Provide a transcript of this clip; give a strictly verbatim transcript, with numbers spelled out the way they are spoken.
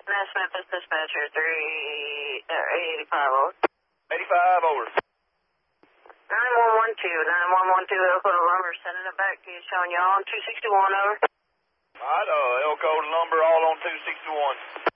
Mass Memphis Dispatcher, three, uh, eighty-five, over. eighty-five, over. nine one one two, nine one one two, Elko Lumber, sending it back to you, showing you on two sixty-one, over. All right, uh, Elko Lumber, all on two sixty-one.